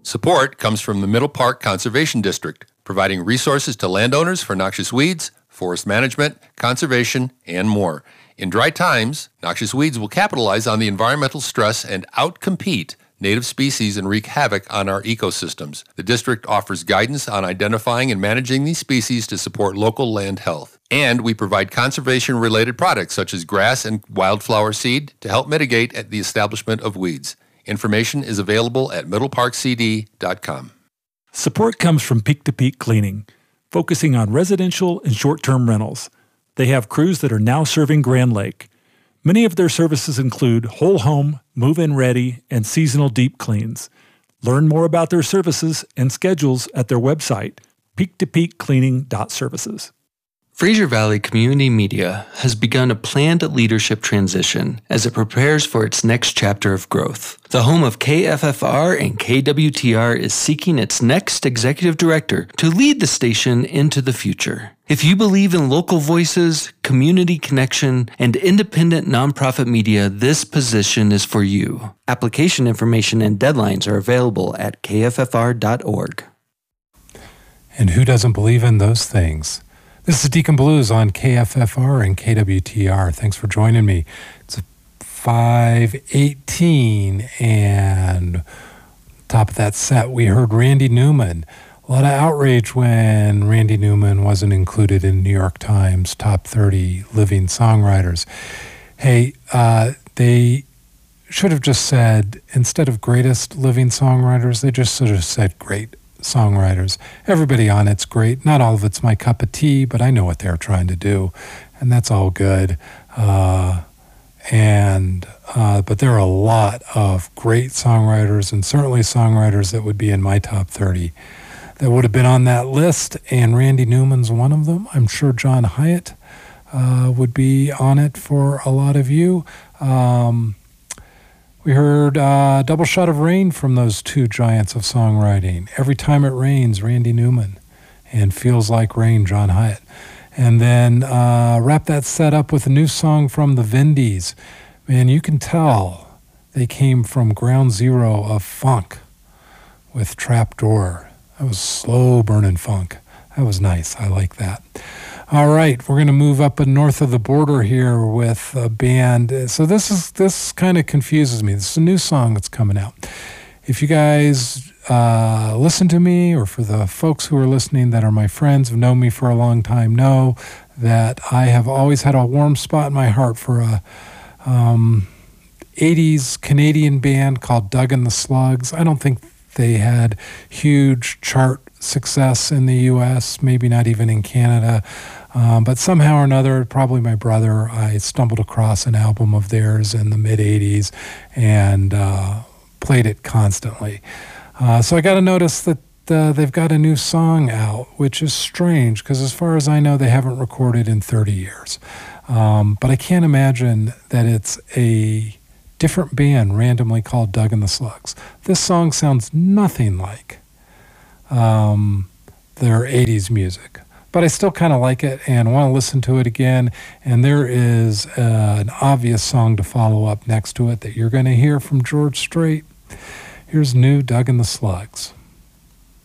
Support comes from the Middle Park Conservation District, providing resources to landowners for noxious weeds, forest management, conservation, and more. In dry times, noxious weeds will capitalize on the environmental stress and outcompete native species and wreak havoc on our ecosystems. The district offers guidance on identifying and managing these species to support local land health. And we provide conservation-related products such as grass and wildflower seed to help mitigate the establishment of weeds. Information is available at middleparkcd.com. Support comes from Peak to Peak Cleaning, focusing on residential and short-term rentals. They have crews that are now serving Grand Lake. Many of their services include whole home, move-in ready, and seasonal deep cleans. Learn more about their services and schedules at their website, peaktopeakcleaning.services. Fraser Valley Community Media has begun a planned leadership transition as it prepares for its next chapter of growth. The home of KFFR and KWTR is seeking its next executive director to lead the station into the future. If you believe in local voices, community connection, and independent nonprofit media, this position is for you. Application information and deadlines are available at kffr.org. And who doesn't believe in those things? This is Deacon Blues on KFFR and KWTR. Thanks for joining me. It's 5:18, and top of that set, we heard Randy Newman. A lot of outrage when Randy Newman wasn't included in New York Times Top 30 Living Songwriters. Hey, they should have just said, instead of greatest living songwriters, they just sort of said great songwriters. Everybody on it's great. Not all of it's my cup of tea, but I know what they're trying to do, and that's all good. But there are a lot of great songwriters, and certainly songwriters that would be in my top 30 that would have been on that list, and Randy Newman's one of them. I'm sure John Hyatt would be on it for a lot of you. We heard Double Shot of Rain from those two giants of songwriting. Every Time It Rains, Randy Newman, and Feels Like Rain, John Hyatt. And then wrap that set up with a new song from the Vindies. Man, you can tell they came from ground zero of funk with Trapdoor. That was slow burning funk. That was nice. I like that. All right, we're going to move up north of the border here with a band. So this kind of confuses me. This is a new song that's coming out. If you guys listen to me, or for the folks who are listening that are my friends, have known me for a long time, know that I have always had a warm spot in my heart for a 80s Canadian band called Doug and the Slugs. I don't think they had huge chart success in the U.S., maybe not even in Canada. But somehow or another, probably my brother, I stumbled across an album of theirs in the mid-'80s and played it constantly. So I got to notice that they've got a new song out, which is strange because as far as I know, they haven't recorded in 30 years. But I can't imagine that it's a different band randomly called Doug and the Slugs. This song sounds nothing like their 80s music. But I still kind of like it and want to listen to it again. And there is an obvious song to follow up next to it that you're going to hear from George Strait. Here's new Doug and the Slugs.